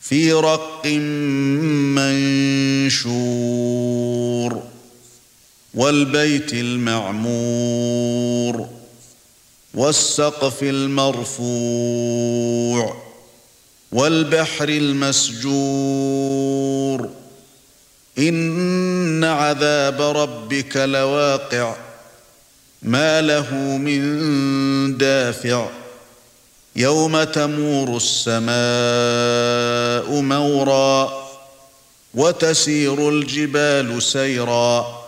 في رق منشور والبيت المعمور والسقف المرفوع والبحر المسجور إن عذاب ربك لواقع ما له من دافع يوم تمور السماء مورا وتسير الجبال سيرا